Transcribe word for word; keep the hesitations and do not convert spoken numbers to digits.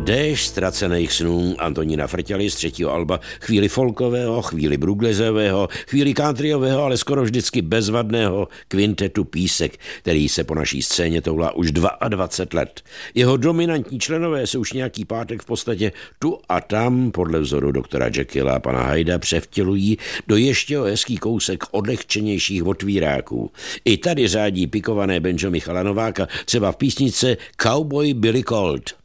Déšť ztracených snů Antonína Frťaly z třetího alba, chvíli folkového, chvíli bruglezového, chvíli countryového, ale skoro vždycky bezvadného kvintetu Písek, který se po naší scéně toulá už dvacet dva let. Jeho dominantní členové se už nějaký pátek v podstatě tu a tam podle vzoru doktora Jekylla a pana Hyda převtělují do ještě o hezký kousek odlehčenějších otvíráků. I tady řádí pikované banjo Michala Nováka, třeba v písnice Cowboy Billy Colt.